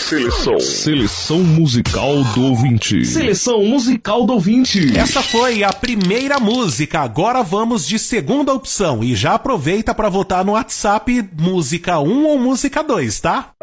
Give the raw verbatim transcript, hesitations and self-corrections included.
Seleção. Seleção musical do ouvinte. Seleção musical do ouvinte. Essa foi a primeira música. Agora vamos de segunda opção. E já aproveita para votar no WhatsApp música um ou música dois, tá?